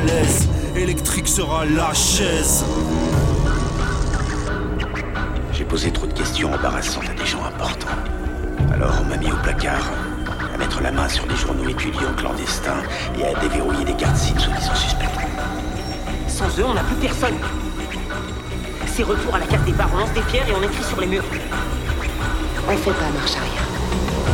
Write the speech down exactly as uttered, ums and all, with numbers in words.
malaise. Électrique sera la chaise. J'ai posé trop de questions embarrassantes à des gens importants. Alors on m'a mis au placard, à mettre la main sur des journaux étudiants clandestins et à déverrouiller des cartes SIM soi-disant suspectes. Sans eux, on n'a plus personne. C'est retour à la case des bars, on lance des pierres et on écrit sur les murs. On fait pas marche arrière.